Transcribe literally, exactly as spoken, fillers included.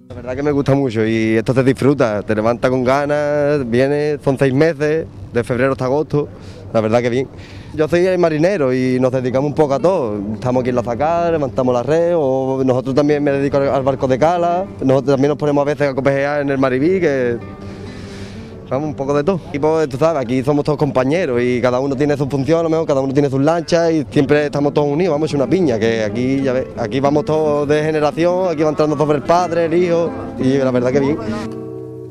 La verdad que me gusta mucho y esto se disfruta, te levanta con ganas, viene, son seis meses, de febrero hasta agosto, la verdad que bien. Yo soy marinero y nos dedicamos un poco a todo, estamos aquí en la zacar, levantamos la red, o nosotros también me dedico al barco de cala, nosotros también nos ponemos a veces a copejear en el Maribí, que vamos un poco de todo. Y pues tú sabes, aquí somos todos compañeros y cada uno tiene su función, a lo mejor cada uno tiene sus lanchas y siempre estamos todos unidos, vamos a una piña, que aquí ya ves, aquí vamos todos de generación, aquí va entrando sobre el padre, el hijo y la verdad que bien.